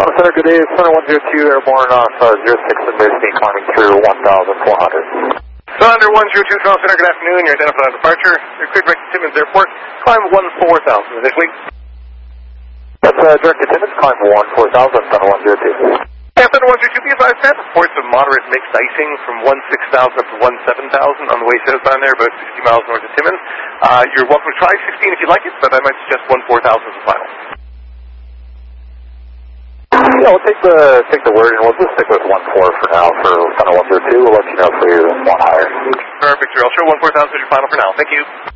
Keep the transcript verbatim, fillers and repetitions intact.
Center, good day. Center one zero two, airborne off uh, zero six and Disney, climbing through one thousand four hundred. Thunder one zero two, Toronto Center, good afternoon. You're identified on departure. You're cleared direct to Timmins Airport. Climb one four thousand initially. That's uh, direct to Timmins, climb one four thousand, Thunder one zero two. Yeah, Thunder one zero two, be advised, that reports of moderate mixed icing from one six thousand up to one seven thousand on the way southbound there, about sixty miles north of Timmins. Uh, you're welcome to try sixteen if you like it, but I might suggest one four thousand as a final. Yeah, we'll take the take the word and we'll just stick with one four for now for Thunder one zero two. We'll let you know if we want higher. Perfect, sir. I'll show one four thousand as your final for now. Thank you.